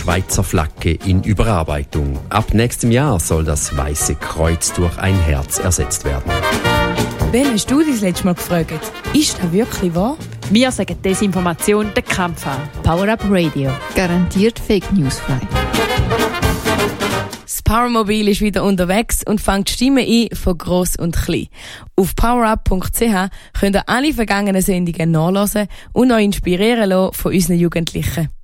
Schweizer Flagge in Überarbeitung. Ab nächstem Jahr soll das Weiße Kreuz durch ein Herz ersetzt werden. Wen hast du das letzte Mal gefragt? Ist das wirklich wahr? Wir sagen Desinformation den Kampf an. Power Up Radio. Garantiert Fake News frei. Das Powermobil ist wieder unterwegs und fängt Stimmen ein von gross und klein. Auf powerup.ch könnt ihr alle vergangenen Sendungen nachlesen und euch inspirieren lassen von unseren Jugendlichen.